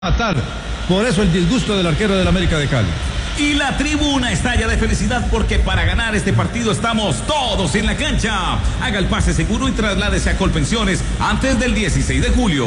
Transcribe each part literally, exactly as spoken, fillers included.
matar. Por eso el disgusto del arquero del América de Cali. Y la tribuna estalla de felicidad porque para ganar este partido estamos todos en la cancha. Haga el pase seguro y trasládese a Colpensiones antes del dieciséis de julio.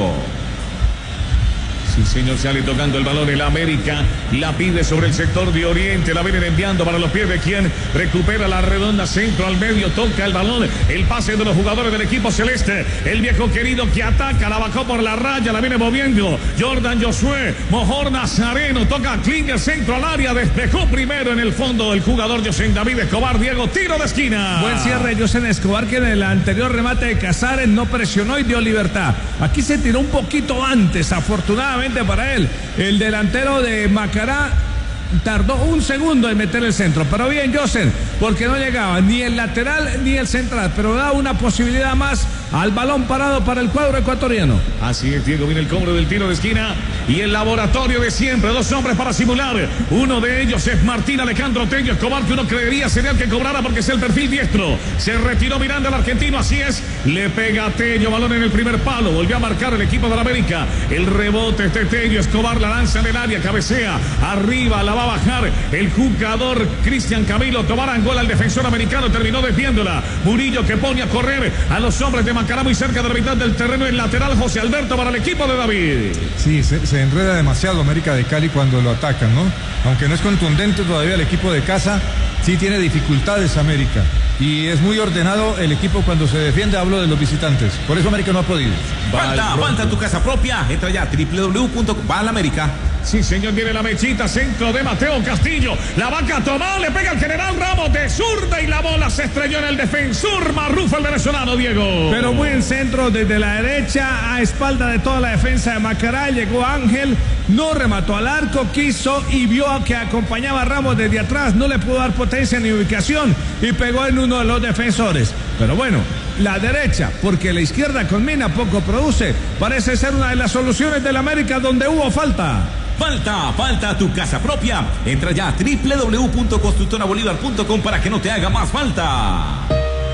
Sí, señor, sale tocando el balón el América, la pide sobre el sector de Oriente, la vienen enviando para los pies de quien recupera la redonda, centro al medio, toca el balón, el pase de los jugadores del equipo celeste, el viejo querido que ataca, la bajó por la raya, la viene moviendo, Jordan Josué, Mojor Nazareno, toca Klinger, centro al área, despejó primero en el fondo el jugador José David Escobar, Diego, tiro de esquina. Buen cierre José Escobar, que en el anterior remate de Casares no presionó y dio libertad. Aquí se tiró un poquito antes, afortunadamente para él. El delantero de Macará tardó un segundo en meter el centro, pero bien José, porque no llegaba ni el lateral ni el central, pero da una posibilidad más al balón parado para el cuadro ecuatoriano. Así es, Diego, viene el cobro del tiro de esquina y el laboratorio de siempre, dos hombres para simular, uno de ellos es Martín Alejandro Tello Escobar, que uno creería sería el que cobrara porque es el perfil diestro, se retiró mirando al argentino, así es, le pega a Tello, balón en el primer palo, volvió a marcar el equipo de la América, el rebote este Tello Escobar, la lanza en el área, cabecea, arriba, la va a bajar el jugador Cristian Camilo Tobar Angola, el defensor americano, terminó desviándola, Murillo que pone a correr a los hombres de Macará muy cerca de la mitad del terreno, el lateral José Alberto para el equipo de David. Sí, se, se enreda demasiado América de Cali cuando lo atacan, ¿no? Aunque no es contundente todavía el equipo de casa, sí tiene dificultades América. Y es muy ordenado el equipo cuando se defiende, hablo de los visitantes. Por eso América no ha podido. Falta, falta tu casa propia. Entra ya a doble u doble u doble u punto com. Va a la América. Sí, señor, viene la mechita, centro de Mateo Castillo. La vaca tomada, le pega al general Ramos de zurda y la bola se estrelló en el defensor Marrufo, el venezolano, Diego. Pero buen centro desde la derecha a espalda de toda la defensa de Macará. Llegó Ángel, no remató al arco, quiso y vio que acompañaba a Ramos desde atrás. No le pudo dar potencia ni ubicación y pegó en uno de los defensores. Pero bueno, la derecha, porque la izquierda con Mina poco produce, parece ser una de las soluciones del América donde hubo falta. Falta, falta tu casa propia. Entra ya a doble u doble u doble u punto constructora bolívar punto com para que no te haga más falta.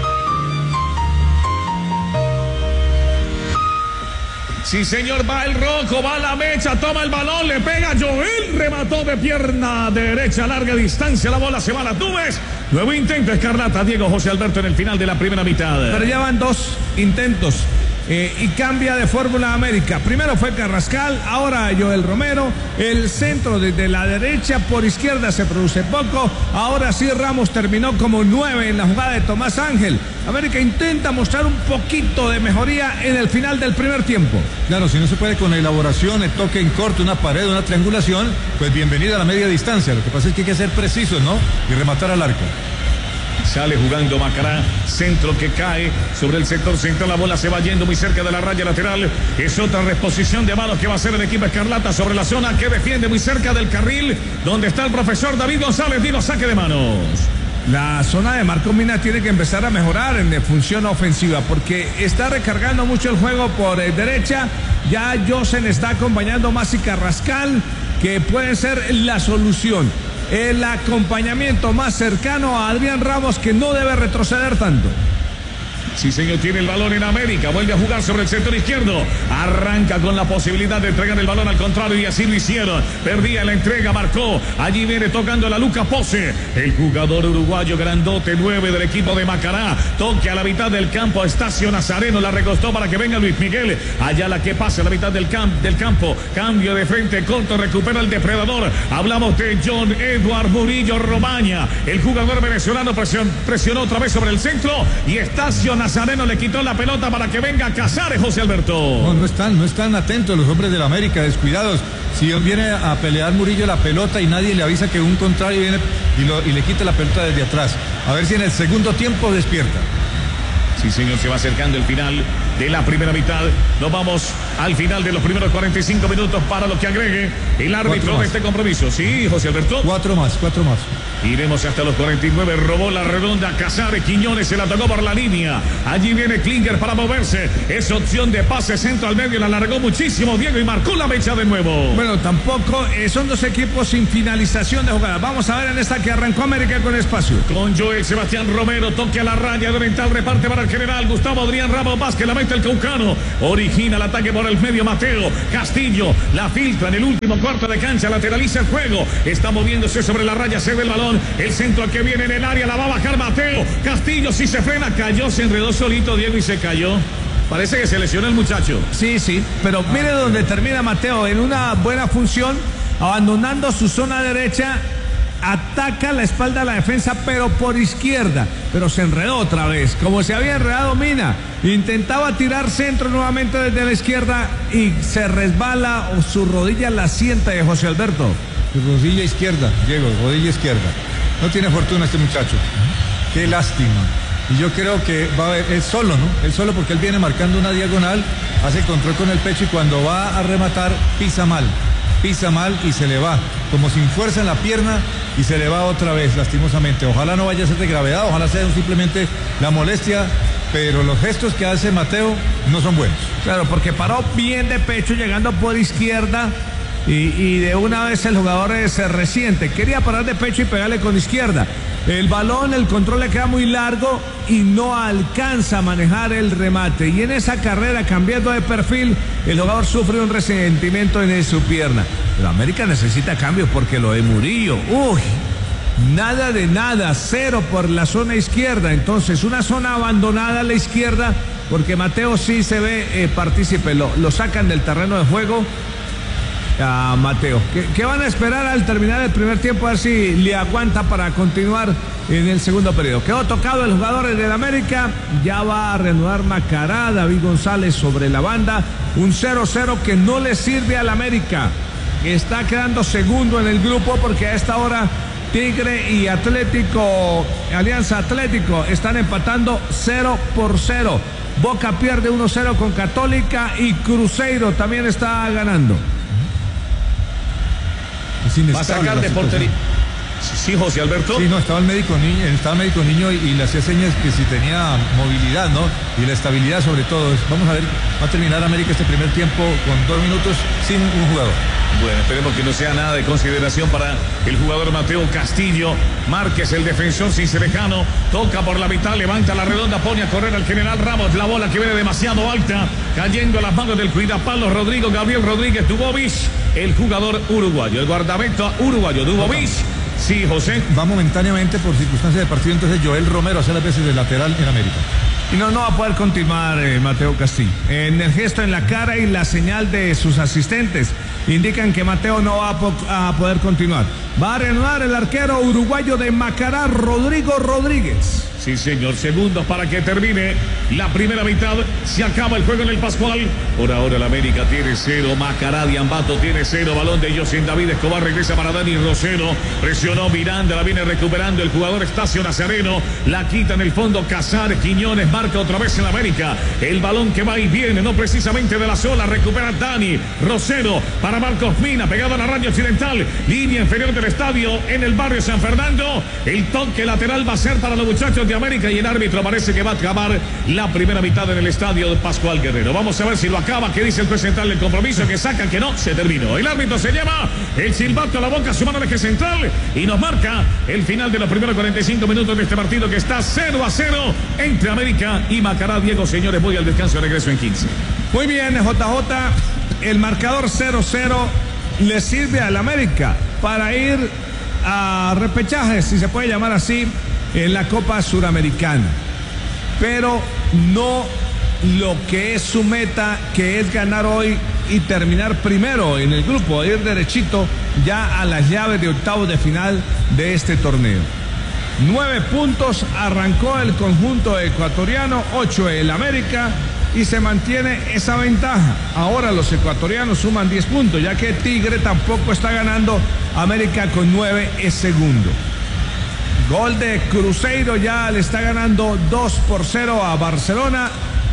Sí, señor, va el rojo, va la mecha, toma el balón, le pega Joel, remató de pierna derecha a larga distancia, la bola se va a las nubes. Nuevo intento, Escarlata, Diego José Alberto en el final de la primera mitad. Pero ya van dos intentos. Eh, y cambia de fórmula América. Primero fue Carrascal, ahora Joel Romero. El centro desde la derecha, por izquierda se produce poco. Ahora sí Ramos terminó como nueve en la jugada de Tomás Ángel. América intenta mostrar un poquito de mejoría en el final del primer tiempo. Claro, si no se puede con elaboración, el toque en corto, una pared, una triangulación, pues bienvenida a la media distancia. Lo que pasa es que hay que ser precisos, ¿no? Y rematar al arco. Sale jugando Macará, centro que cae sobre el sector central, la bola se va yendo muy cerca de la raya lateral, es otra reposición de manos que va a hacer el equipo Escarlata sobre la zona que defiende muy cerca del carril, donde está el profesor David González, Dino, saque de manos. La zona de Marco Mina tiene que empezar a mejorar en función ofensiva porque está recargando mucho el juego por eh, derecha, ya Josen está acompañando más y Carrascal, que puede ser la solución. El acompañamiento más cercano a Adrián Ramos, que no debe retroceder tanto. Sí, señor, tiene el balón en América, vuelve a jugar sobre el sector izquierdo, arranca con la posibilidad de entregar el balón al contrario y así lo hicieron, perdía la entrega, marcó, allí viene tocando la Luca Pose, el jugador uruguayo grandote nueve del equipo de Macará, toque a la mitad del campo, Estacio Nazareno, la recostó para que venga Luis Miguel, allá la que pasa a la mitad del, camp del campo, cambio de frente corto, recupera el depredador, hablamos de John Edward Murillo Romaña, el jugador venezolano presion presionó otra vez sobre el centro y Estacio Nazareno le quitó la pelota para que venga Casares, José Alberto. No, no están, no están atentos los hombres del América, descuidados. Si viene a pelear Murillo la pelota y nadie le avisa que un contrario viene y, lo, y le quita la pelota desde atrás. A ver si en el segundo tiempo despierta. Sí, señor, se va acercando el final de la primera mitad. Nos vamos al final de los primeros cuarenta y cinco minutos para lo que agregue el árbitro de este compromiso. Sí, José Alberto. Cuatro más, cuatro más. Iremos hasta los cuarenta y nueve. Robó la redonda Casares. Quiñones se la tocó por la línea. Allí viene Klinger para moverse. Es opción de pase centro al medio. La alargó muchísimo Diego y marcó la mecha de nuevo. Bueno, tampoco eh, son dos equipos sin finalización de jugada. Vamos a ver en esta que arrancó América con espacio. Con Joel Sebastián Romero. Toque a la raya de oriental. Reparte para el general Gustavo Adrián Ramos Vázquez. La mete fuerte el Caucano. Origina el ataque por el medio Mateo Castillo. La filtra en el último cuarto de cancha. Lateraliza el juego. Está moviéndose sobre la raya. Se ve el balón. El centro que viene en el área. La va a bajar Mateo Castillo. Si se frena, cayó. Se enredó solito Diego y se cayó. Parece que se lesionó el muchacho. Sí, sí, pero mire donde termina Mateo, en una buena función, abandonando su zona derecha, ataca la espalda a la defensa, pero por izquierda, pero se enredó otra vez, como se había enredado Mina, intentaba tirar centro nuevamente desde la izquierda y se resbala, o su rodilla la sienta de José Alberto. Su rodilla izquierda, Diego, rodilla izquierda. No tiene fortuna este muchacho. Qué lástima. Y yo creo que va a haber, él solo, ¿no? Él solo porque él viene marcando una diagonal, hace el control con el pecho y cuando va a rematar pisa mal, pisa mal y se le va, como sin fuerza en la pierna y se le va otra vez, lastimosamente. Ojalá no vaya a ser de gravedad, ojalá sea simplemente la molestia, pero los gestos que hace Mateo no son buenos. Claro, porque paró bien de pecho llegando por izquierda y, y de una vez el jugador se resiente, quería parar de pecho y pegarle con izquierda. El balón, el control le queda muy largo y no alcanza a manejar el remate. Y en esa carrera, cambiando de perfil, el jugador sufre un resentimiento en su pierna. Pero América necesita cambios porque lo de Murillo, uy, nada de nada, cero por la zona izquierda. Entonces, una zona abandonada a la izquierda, porque Mateo sí se ve eh, partícipe, lo, lo sacan del terreno de juego. A Mateo, ¿Qué, ¿qué van a esperar al terminar el primer tiempo? A ver si le aguanta para continuar en el segundo periodo. Quedó tocado el jugador del América, ya va a reanudar Macará, David González sobre la banda, un cero cero que no le sirve al América, está quedando segundo en el grupo porque a esta hora Tigre y Atlético, Alianza Atlético están empatando cero por cero, Boca pierde uno cero con Católica y Cruzeiro también está ganando. Va a sacar de portería. Sí, José Alberto. Sí, no, estaba el médico niño, estaba el médico niño y, y le hacía señas que si tenía movilidad, ¿no? Y la estabilidad sobre todo. Vamos a ver, va a terminar América este primer tiempo con dos minutos sin un jugador. Bueno, esperemos que no sea nada de consideración para el jugador Mateo Castillo. Márquez, el defensor cinceleñano, toca por la mitad, levanta la redonda, pone a correr al general Ramos. La bola que viene demasiado alta, cayendo a las manos del cuidapalo Rodrigo Gabriel Rodríguez Dubovich, el jugador uruguayo, el guardameta uruguayo Dubovich. Sí, José. Va momentáneamente por circunstancias de partido, entonces Joel Romero hace las veces de lateral en América. Y no, no va a poder continuar eh, Mateo Castillo. En el gesto en la cara y la señal de sus asistentes indican que Mateo no va a, po a poder continuar. Va a reanudar el arquero uruguayo de Macará, Rodrigo Rodríguez. Sí, señor. Segundos para que termine la primera mitad. Se acaba el juego en el Pascual. Por ahora el América tiene cero. Macará Diambato tiene cero. Balón de José David Escobar. Regresa para Dani Rosero. Presionó Miranda. La viene recuperando el jugador Estacio Nazareno. La quita en el fondo Casares. Quiñones marca otra vez en América. El balón que va y viene. No precisamente de la sola. Recupera Dani Rosero para Marcos Mina. Pegado a la raya occidental. Línea inferior del estadio en el barrio San Fernando. El toque lateral va a ser para los muchachos de América y el árbitro parece que va a acabar la primera mitad en el estadio de Pascual Guerrero. Vamos a ver si lo acaba. ¿Qué dice el juez central del compromiso? Que saca, que no, se terminó. El árbitro se lleva el silbato a la boca, su mano al eje central y nos marca el final de los primeros cuarenta y cinco minutos de este partido que está cero a cero entre América y Macará. Diego, señores, voy al descanso, regreso en quince. Muy bien, J J, el marcador cero cero le sirve al América para ir a repechaje, si se puede llamar así, en la Copa Suramericana, pero no lo que es su meta, que es ganar hoy y terminar primero en el grupo, ir derechito ya a las llaves de octavos de final de este torneo. Nueve puntos arrancó el conjunto ecuatoriano, ocho el América, y se mantiene esa ventaja. Ahora los ecuatorianos suman diez puntos, ya que Tigre tampoco está ganando. América con nueve es segundo. Gol de Cruzeiro, ya le está ganando dos por cero a Barcelona.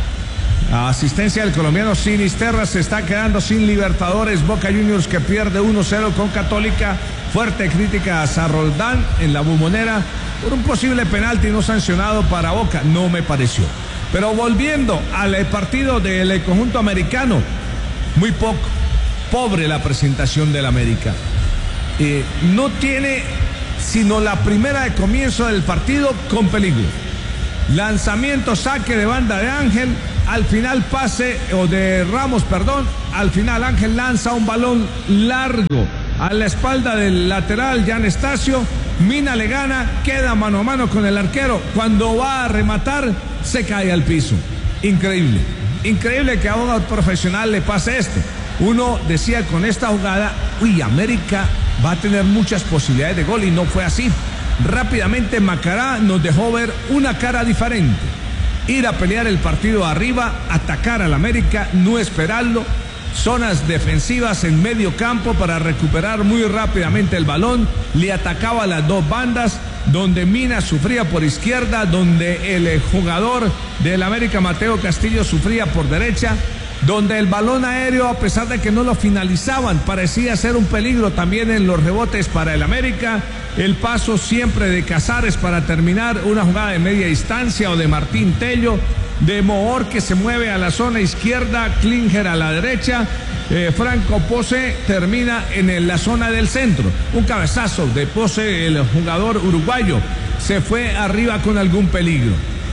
Asistencia del colombiano Sinisterra, se está quedando sin Libertadores. Boca Juniors que pierde uno cero con Católica. Fuerte crítica a Sarroldán en la Bombonera por un posible penalti no sancionado para Boca. No me pareció. Pero volviendo al partido del conjunto americano, muy poco, pobre la presentación del América. Eh, no tiene sino la primera de comienzo del partido con peligro. Lanzamiento, saque de banda de Ángel, al final pase, o de Ramos, perdón, al final Ángel lanza un balón largo a la espalda del lateral, Jan Estacio. Mina le gana, queda mano a mano con el arquero. Cuando va a rematar, se cae al piso. Increíble, increíble que a un profesional le pase esto. Uno decía con esta jugada, uy, América va a tener muchas posibilidades de gol, y no fue así. Rápidamente Macará nos dejó ver una cara diferente. Ir a pelear el partido arriba, atacar al América, no esperarlo. Zonas defensivas en medio campo para recuperar muy rápidamente el balón. Le atacaba a las dos bandas, donde Mina sufría por izquierda, donde el jugador del América, Mateo Castillo, sufría por derecha, donde el balón aéreo, a pesar de que no lo finalizaban, parecía ser un peligro también en los rebotes para el América. El paso siempre de Casares para terminar una jugada de media distancia, o de Martín Tello, de Moor que se mueve a la zona izquierda, Klinger a la derecha, eh, Franco Pose termina en el, la zona del centro. Un cabezazo de Pose, el jugador uruguayo, se fue arriba con algún peligro.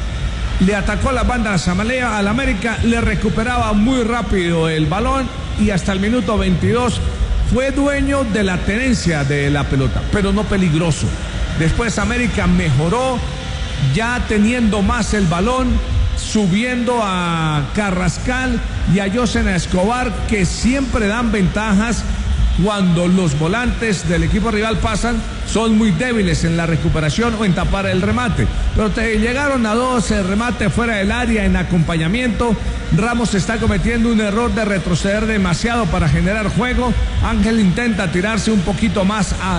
Le atacó la banda a Zamalea al América, le recuperaba muy rápido el balón, y hasta el minuto veintidós fue dueño de la tenencia de la pelota, pero no peligroso. Después América mejoró, ya teniendo más el balón, subiendo a Carrascal y a Yosen Escobar, que siempre dan ventajas cuando los volantes del equipo rival pasan. Son muy débiles en la recuperación o en tapar el remate, pero te llegaron a dos remates fuera del área en acompañamiento. Ramos está cometiendo un error de retroceder demasiado para generar juego. Ángel intenta tirarse un poquito más a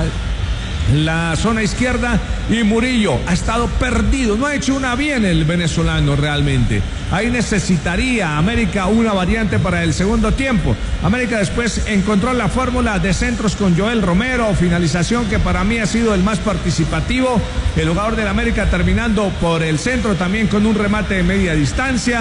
la zona izquierda, y Murillo ha estado perdido, no ha hecho una bien el venezolano realmente. Ahí necesitaría América una variante para el segundo tiempo. América después encontró la fórmula de centros con Joel Romero, finalización que para mí ha sido el más participativo, el jugador del América terminando por el centro también con un remate de media distancia.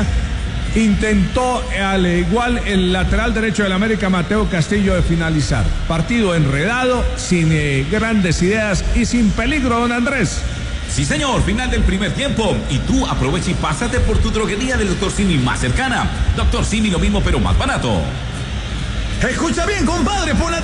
Intentó al igual el lateral derecho del América, Mateo Castillo, de finalizar. Partido enredado, sin eh, grandes ideas y sin peligro, don Andrés. Sí, señor, final del primer tiempo. Y tú aprovecha y pásate por tu droguería del doctor Simi más cercana. doctor Simi, lo mismo pero más barato. Escucha bien, compadre, por la